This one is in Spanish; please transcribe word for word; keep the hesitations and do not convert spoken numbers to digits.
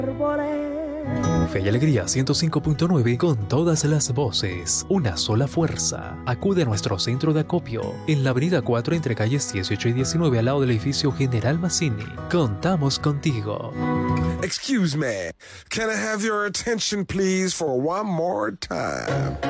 Fe y Alegría ciento cinco punto nueve con todas las voces, una sola fuerza. Acude a nuestro centro de acopio en la avenida cuatro entre calles dieciocho y diecinueve al lado del edificio General Mazzini. Contamos contigo. Excuse me, can I have your attention please for one more time?